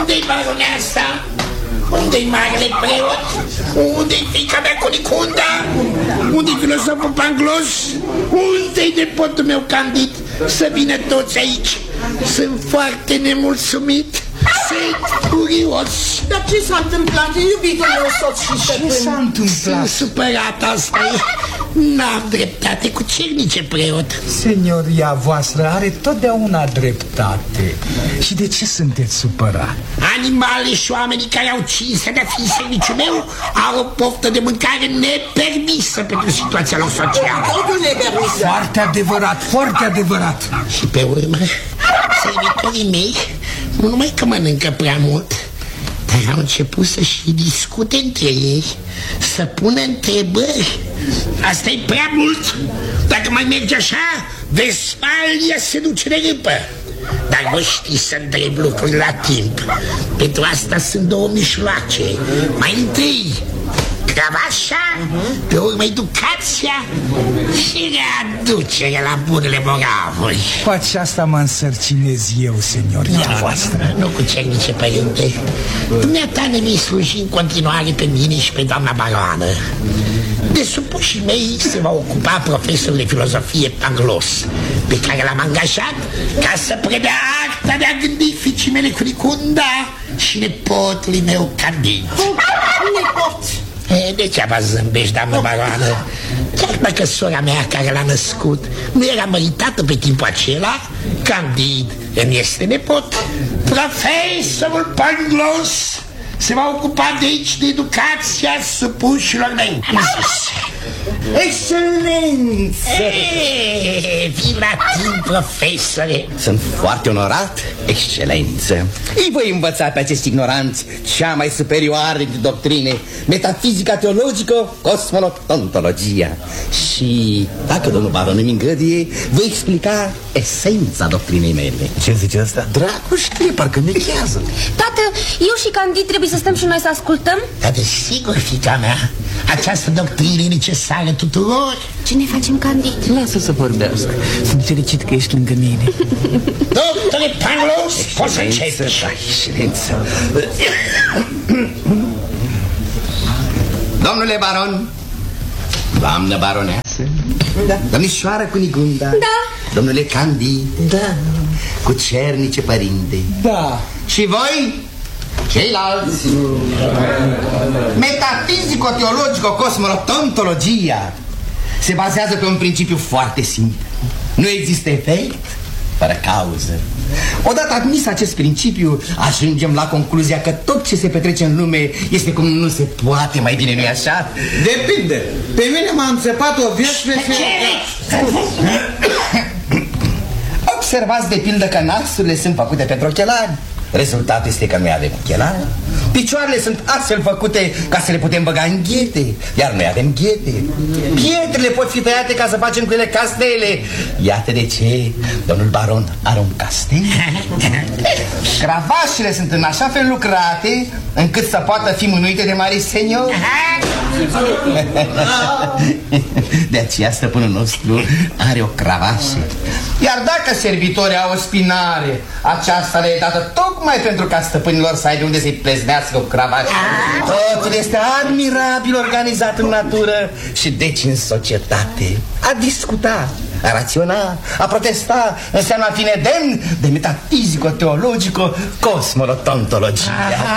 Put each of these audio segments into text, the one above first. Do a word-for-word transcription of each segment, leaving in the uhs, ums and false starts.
Unde-i baroneasa? Unde-i marele preot? Unde-i fiica mea Cunicunda? Unde-i filosoful Pangloss? Unde-i nepotul meu Candid? Să vină toți aici. Sunt foarte nemulțumit. Sunt furios. Dar ce s-a întâmplat, iubitul meu soț și stăpân? Ce s-a întâmplat? Sunt supărat, asta e. N-am dreptate cu cernice, preot. Senioria voastră are totdeauna dreptate. Și de ce sunteți supărat? Animalele și oamenii care au cinstea de a fi în serviciul meu au o poftă de mâncare nepermisă pentru situația lor socială. Totul nepermisă. Foarte adevărat, foarte adevărat. Și pe urmă, servitorii mei nu numai că mănâncă prea mult, dar au început să și discute între ei, să pună întrebări. Asta e prea mult. Dacă mai merge așa, Vestfalia se duce de râpă. Dar vă știți să întreb lucruri la timp. Pentru asta sunt două mișloace. Mai întâi cravașa, uh-huh. Pe urmă educația și readucerea la bunele moravuri. Cu aceasta mă însărcinez eu, senioria no, voastră. Nu cu cernice, părinte. Dumneata ne vei sluji în continuare pe mine și pe doamna baroană. De supușii mei se va ocupa profesorul de filozofie Pangloss, pe care l-am angajat ca să predea acta de a gândi fiicii mele Cunicunda și nepotului meu Candid. Nepot! E, degeaba zâmbești, doamnă baroană. Chiar dacă sora mea care l-a născut nu era măritată pe timpul acela, Candid îmi este nepot. Profesorul Pangloss se va ocupa de aici de educația supușilor mei. Excelență! Vii la timp, profesore. Sunt foarte onorat, excelență. Îi voi învăța pe acești ignoranți cea mai superioară de doctrine, metafizica teologică, cosmonotontologia. Și, dacă domnul baron îmi îngăduie, voi explica esența doctrinei mele. Ce zice asta? Dracu știe, parcă nechează. Tată, eu și Candid trebuie să stăm și noi să ascultăm? Dar desigur, fiica mea, această doctrină e necesară tuturor. Ce ne facem, Candid? Lasă să vorbească. Sunt fericit că ești lângă mine. Doctore Pangloss, poți să începi. Excelență. Domnule baron, doamnă baroneasă, da. Domnișoară Cunicunda, da. Domnule Candid, da. Cu cernice părinte, da. Și voi, ceilalți, metafizico-teologico-cosmonotontologia se bazează pe un principiu foarte simplu. Nu există efect fără cauză. Odată admis acest principiu, ajungem la concluzia că tot ce se petrece în lume este cum nu se poate, mai bine, nu-i așa? Depinde. Pe mine m-a înțepat o viață. Observați de pildă că nasurile sunt făcute pentru ochelari. Rezultatul este că noi avem ochelari. Picioarele sunt astfel făcute ca să le putem băga în ghete, iar noi avem ghete. Pietrele pot fi tăiate ca să facem cu ele castele. Iată de ce domnul baron are un castel. Cravașele sunt în așa fel lucrate încât să poată fi mânuite de mari seniori. De aceea stăpânul nostru are o cravașă. Iar dacă servitorii au o spinare, aceasta le e dată tocmai pentru ca stăpânilor să aibă unde să-i pleznească o cravașă. Totul este admirabil organizat în natură și deci în societate. A discuta, a raționa, a protesta înseamnă a fi nedemn de metafizico-teologico-cosmonotontologia.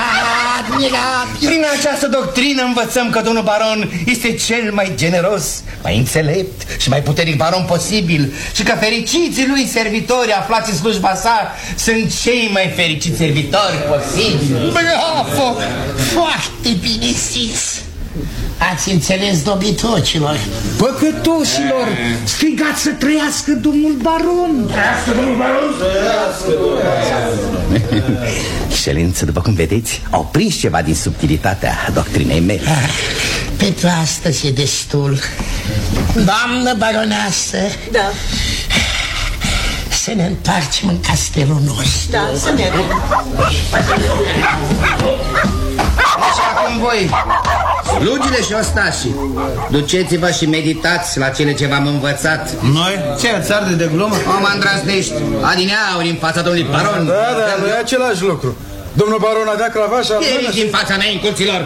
Prin această doctrină învățăm că domnul baron este cel mai generos, mai înțelept și mai puternic baron posibil și că fericiții lui servitori aflați în slujba sa sunt cei mai fericiți servitori posibili. Bravo! Foarte bine zis! Ați înțeles, dobitocilor? Păcătoșilor, strigați să trăiască domnul baron! Trăiască domnul baron! Excelență, după cum vedeți, au prins ceva din subtilitatea doctrinei mele. Pentru astăzi e destul. Doamnă baroneasă, da. Să ne întoarcem în castelul nostru. Da, să ne Și acum voi, slugile și ostașii, duceți-vă și meditați la cele ce v-am învățat. Noi? Ce ați arde de glumă? O mă îndrăznești, adineauri în fața domnului baron. Da, da, nu e același lucru. Domnul baron a dat cravașa? Ieși din fața mea, inculților!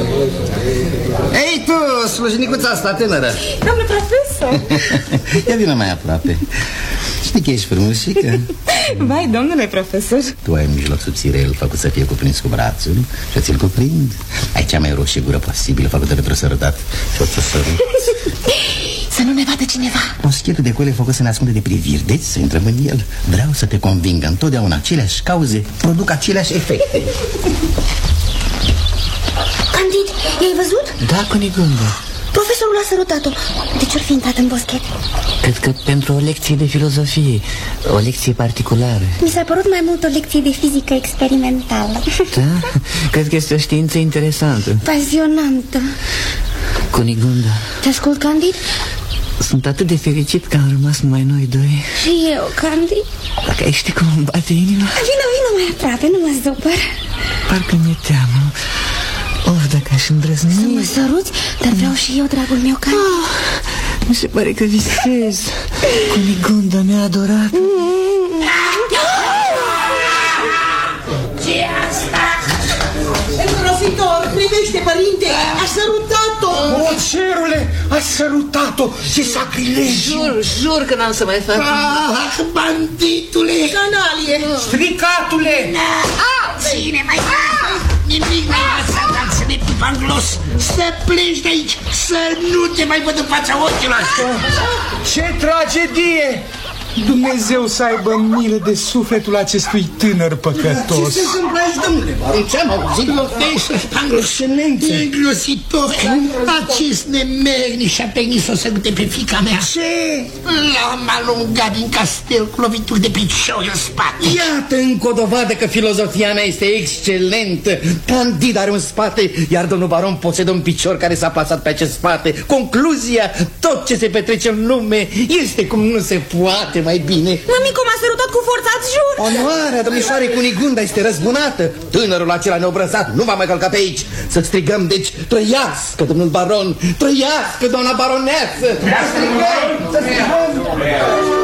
Ei, tu, slujnicuța asta tânără! Domnule profesor! Ia vină mai aproape. Știi că ești frumușică? Vai, domnule profesor! Tu ai în mijloc subțirel făcut să fie cuprins cu brațul și ți-l cuprind. Ai cea mai roșie gură posibilă făcută pentru sărătat și o să sărut. Să nu ne vadă cineva. Moschetul de cole făcut să ne ascunde de priviri, deci să intrăm în el. Vreau să te conving, întotdeauna aceleași cauze produc aceleași efecte. Candid, i-ai văzut? Da, Cunigunda. Profesorul a sărutat-o. De ce-or fi intrat în boschet? Cred că pentru o lecție de filozofie. O lecție particulară. Mi s-a părut mai mult o lecție de fizică experimentală. Da? Cred că este o știință interesantă. Pasionantă. Cunigunda, Te ascult, Candid? sunt atât de fericit că am rămas numai noi doi. Și eu, Candid? Dacă ai ști cum îmi bate inima. Vino, vino mai aproape, nu mă supăr. Parcă mi-e teamă. Of, dacă aș îndrăzni. Să mă săruți, dar vreau și eu, dragul meu, Candid. Oh, mi se pare că visez. Cunigunda mea adorată. Ce asta? Îngrozitor, privește, părinte, a sărutat-o. O, cerule, a sărutat-o. Ce sacrilegiu. Jur, jur că n-am să mai fac. Ah, banditule! Canalie. Stricatule. Ține mai nimic mai învățat, dar să ne pipanglos, să pleci de aici, să nu te mai văd în fața ochilor. Ce tragedie! Dumnezeu să aibă milă de sufletul acestui tânăr păcătos. Ce se întâmplă aici, domnule? În ce am auzit? E îngrozitor. Acest nemernic și-a permis-o să dute pe fica mea. Ce? L-am alungat din castel cu lovituri de picior în spate. Iată încă o dovadă că filozofia mea este excelentă. Candid are un spate, iar domnul baron posedă un picior care s-a plasat pe acest spate. Concluzia, tot ce se petrece în lume este cum nu se poate mai bine. Mămico m-a sărutat cu forța, îți jur. Onoarea domnișoarei Cunigunda este răzbunată. Tânărul acela neobrăzat nu va mai călca pe aici. Să strigăm, deci, trăiască domnul baron, trăiască doamna baroneasă. Să strigăm, să strigăm.